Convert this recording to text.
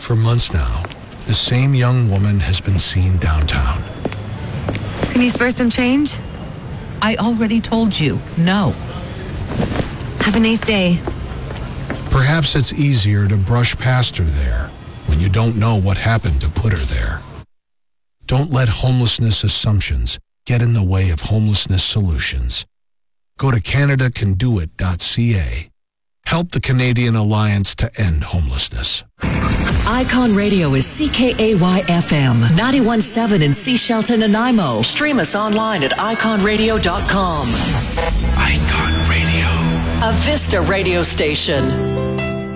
For months now, the same young woman has been seen downtown. Can you spare some change? I already told you, no. Have a nice day. Perhaps it's easier to brush past her there when you don't know what happened to put her there. Don't let homelessness assumptions get in the way of homelessness solutions. Go to CanadaCanDoIt.ca. Help the Canadian Alliance to End Homelessness. Icon Radio is CKAY-FM, 91.7 in Sea Shelton, Nanaimo. Stream us online at iconradio.com. Icon Radio. A Vista radio station.